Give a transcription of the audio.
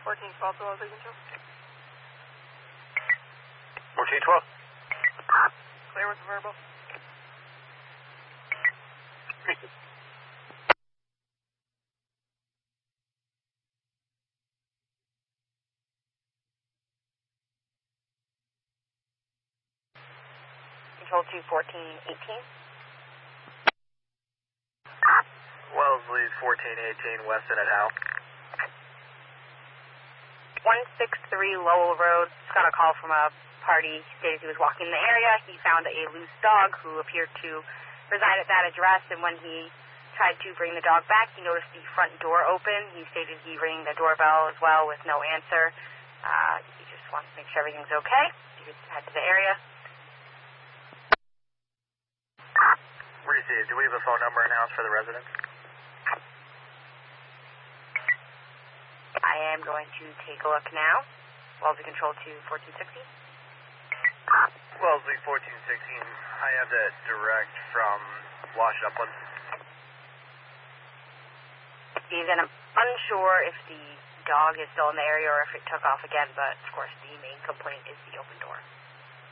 1412 to Wellesley Control. 1412. Clear with the verbal. Control 21418. Wellesley 1418, Weston at Howe. 163 Lowell Road. Just got a call from a party. He stated he was walking in the area. He found a loose dog who appeared to reside at that address, and when he tried to bring the dog back, he noticed the front door open. He stated he rang the doorbell as well with no answer. He just wants to make sure everything's okay. He could head to the area. Received. Do we have a phone number announced for the residents? I am going to take a look now. Wellesley Control to 1460. Wellesley 1416. I have that direct from Wash Upland. Steven, I'm unsure if the dog is still in the area or if it took off again, but of course the main complaint is the open door.